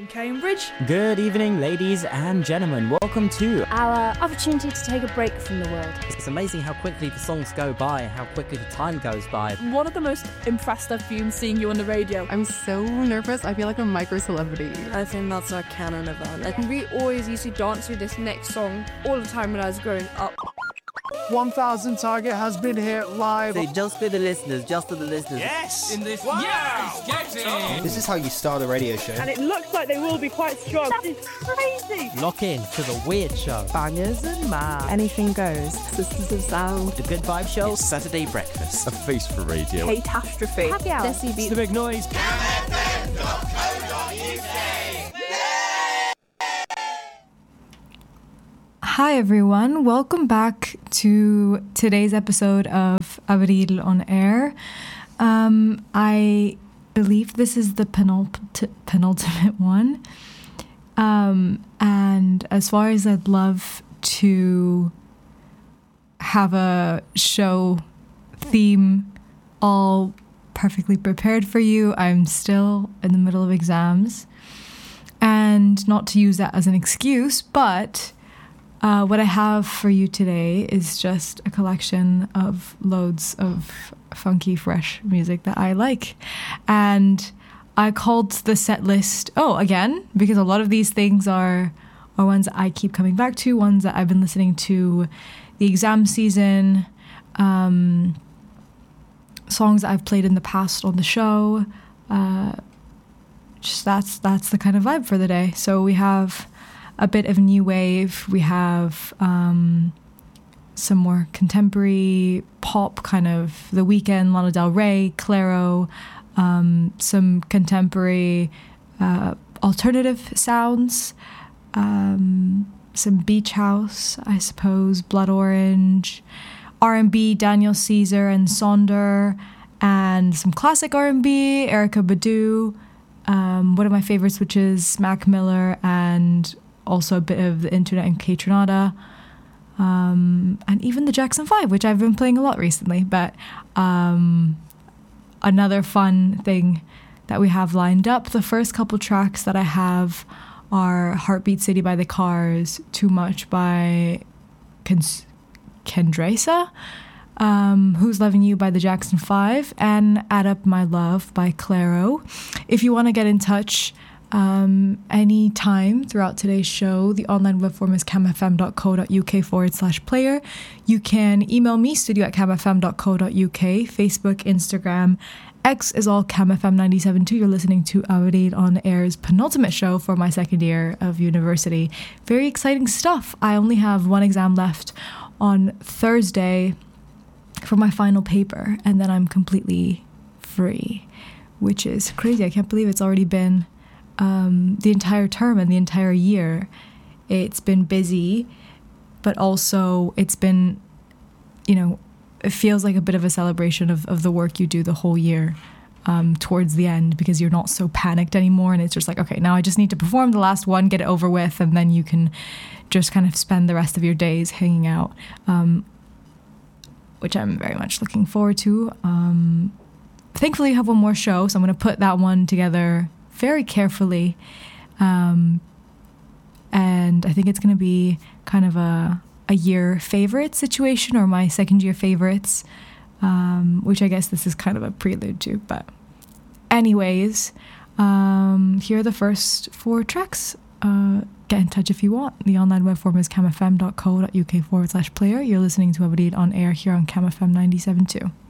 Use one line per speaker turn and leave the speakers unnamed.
Cambridge.
Good evening, ladies and gentlemen. Welcome to
our opportunity to take a break from the world.
It's amazing how quickly the songs go by, how quickly the time goes by.
One of the most impressed I've been seeing you on the radio.
I'm so nervous. I feel like a micro-celebrity.
I think that's our canon event. We always used to dance to this next song all the time when I was growing up.
1,000 target has been here live.
Say just for the listeners, just for the listeners.
Yes!
In this
This is how you start a radio show.
And it looks like they will be quite strong. That is crazy!
Lock in to the weird show.
Bangers and math. Anything goes. Sisters of Sound.
The Good Vibe Show.
Saturday Breakfast.
A face for radio.
Catastrophe.
Happy hour.
It's the big noise.
Hi everyone, welcome back to today's episode of Abril on Air. I believe this is the penultimate one. And as far as I'd love to have a show theme all perfectly prepared for you, I'm still in the middle of exams. And not to use that as an excuse, but what I have for you today is just a collection of loads of funky, fresh music that I like. And I called the set list, again, because a lot of these things are ones that I keep coming back to, ones that I've been listening to the exam season, songs that I've played in the past on the show. Just that's the kind of vibe for the day. So we have a bit of new wave. We have some more contemporary pop, kind of The Weeknd, Lana Del Rey, Clairo, some contemporary alternative sounds, some beach house, I suppose, Blood Orange, R&B, Daniel Caesar and Sonder, and some classic R&B, Erykah Badu, one of my favorites, which is Mac Miller, and also a bit of the Internet and Kaytranada, and even the Jackson 5, which I've been playing a lot recently. But another fun thing that we have lined up, the first couple tracks that I have are Heartbeat City by the Cars, Too Much by Kendresa, Who's Loving You by the Jackson 5, and Add Up My Love by Clairo. If you want to get in touch any time throughout today's show, the online web form is camfm.co.uk/player. You can email me, studio@camfm.co.uk, Facebook, Instagram, X is all camfm972. You're listening to Abril on Air's penultimate show for my second year of university. Very exciting stuff. I only have one exam left on Thursday for my final paper, and then I'm completely free, which is crazy. I can't believe it's already been the entire term and the entire year. It's been busy, but also it's been, it feels like a bit of a celebration of the work you do the whole year towards the end, because you're not so panicked anymore, and it's just like, okay, now I just need to perform the last one, get it over with, and then you can just kind of spend the rest of your days hanging out, which I'm very much looking forward to. Thankfully, you have one more show, so I'm going to put that one together very carefully, and I think it's going to be kind of a year favorite situation, or my second year favorites, which I guess this is kind of a prelude to. But anyways, here are the first 4 tracks. Get in touch if you want. The online web form is camfm.co.uk/player. You're listening to Abril on Air here on CamFM 97.2.